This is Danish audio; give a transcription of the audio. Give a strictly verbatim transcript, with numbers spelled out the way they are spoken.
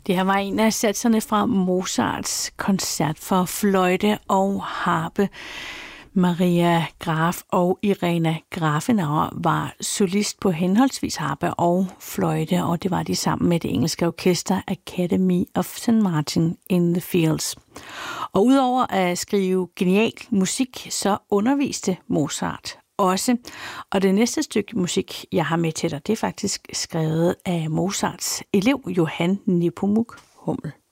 Det her var en af satserne fra Mozarts koncert for fløjte og harpe. Maria Graf og Irena Grafenauer var solist på henholdsvis harpe og fløjte, og det var de sammen med det engelske orkester Academy of Saint Martin in the Fields. Og udover at skrive genial musik, så underviste Mozart også. Og det næste stykke musik, jeg har med til dig, det er faktisk skrevet af Mozarts elev Johann Nepomuk Hummel.